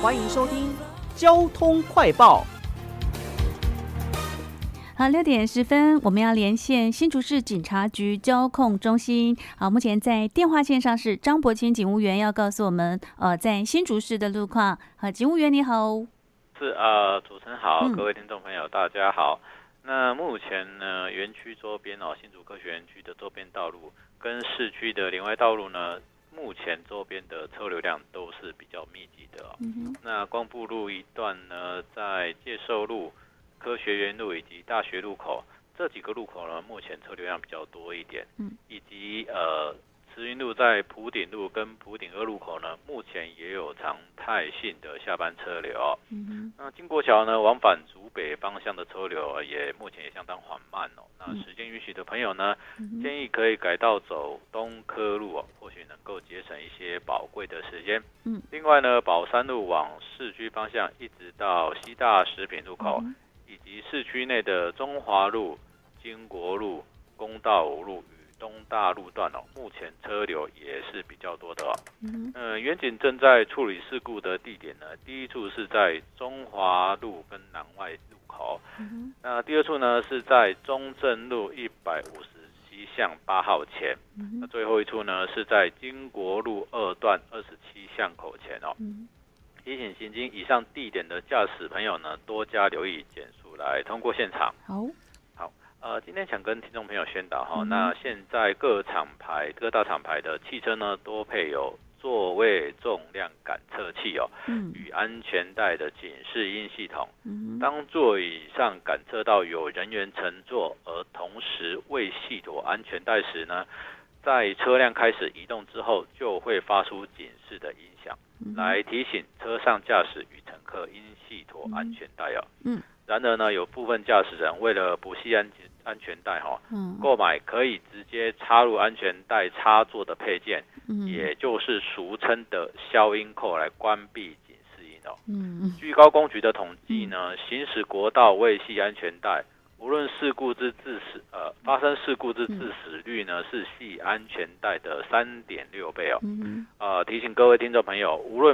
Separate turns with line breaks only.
欢迎收听交通快报。
好，6:10，我们要连线新竹市警察局交控中心。好，目前在电话线上是张伯清警务员，要告诉我们在新竹市的路况。好，警务员你好。
是主持人好，各位听众朋友大家好。那目前呢，园区周边新竹科学园区的周边道路跟市区的连外道路呢，目前周边的车流量都是比较密集的那光复路一段呢，在介寿路、科学园路以及大学路口这几个路口呢，目前车流量比较多一点。以及慈云路在埔顶路跟埔顶2路口呢，目前也有常态性的下班车流。那经国桥呢，往返竹北方向的车流也目前也相当缓慢那时间允许的朋友呢，建议可以改道走东科路或许能够节省一些宝贵的时间。另外呢，宝山路往市区方向一直到西大食品路口，以及市区内的中华路、经国路、公道路与东大路段目前车流也是比较多的远景正在处理事故的地点呢，第一处是在中华路跟南外路口，那第二处呢是在中正路157巷8号前，那最后一处呢是在经国路2段27巷口前提醒行经以上地点的驾驶朋友呢，多加留意减速来通过现场。好，今天想跟听众朋友宣导那现在各大厂牌的汽车呢，多配有座位重量感测器与安全带的警示音系统。当座椅上感测到有人员乘坐，而同时未系妥安全带时呢，在车辆开始移动之后，就会发出警示的音响，来提醒车上驾驶与乘客应系妥安全带然而呢，有部分驾驶人为了不系安全带购买可以直接插入安全带插座的配件，也就是俗称的消音扣来关闭警示音据高公局的统计呢，行驶国道未系安全带，无论发生事故之致死率呢，是系安全带的3.6倍提醒各位听众朋友，无论